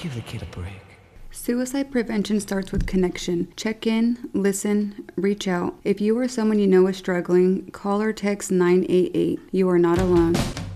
Give the kid a break. Suicide prevention starts with connection. Check in, listen, reach out. If you or someone you know is struggling, call or text 988. You are not alone.